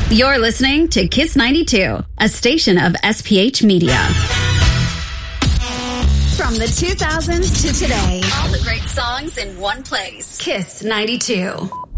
You're listening to Kiss 92, a station of SPH Media. From the 2000s to today, all the great songs in one place. Kiss 92.